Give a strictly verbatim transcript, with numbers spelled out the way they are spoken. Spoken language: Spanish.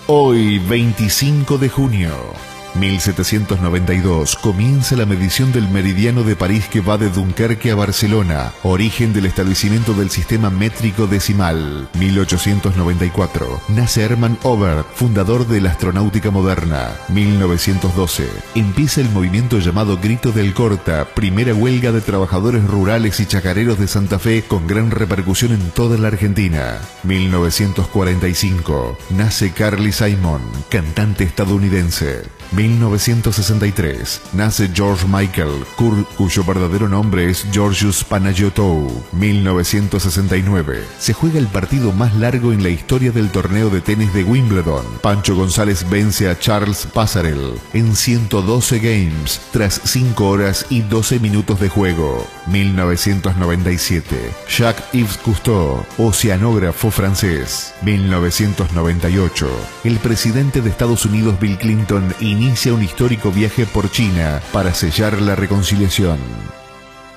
Hoy, veinticinco de junio. mil setecientos noventa y dos, comienza la medición del meridiano de París que va de Dunkerque a Barcelona, origen del establecimiento del sistema métrico decimal. mil ochocientos noventa y cuatro, nace Hermann Oberth, fundador de la astronáutica moderna. mil novecientos doce, empieza el movimiento llamado Grito del Corta, primera huelga de trabajadores rurales y chacareros de Santa Fe con gran repercusión en toda la Argentina. mil novecientos cuarenta y cinco, nace Carly Simon, cantante estadounidense. mil novecientos sesenta y tres, nace George Michael, cuyo verdadero nombre es Georgios Panagiotou. mil novecientos sesenta y nueve, se juega el partido más largo en la historia del torneo de tenis de Wimbledon. Pancho González vence a Charles Pasarell en ciento doce games, tras cinco horas y doce minutos de juego. mil novecientos noventa y siete, Jacques-Yves Cousteau, oceanógrafo francés. mil novecientos noventa y ocho, el presidente de Estados Unidos Bill Clinton inicia un histórico viaje por China para sellar la reconciliación.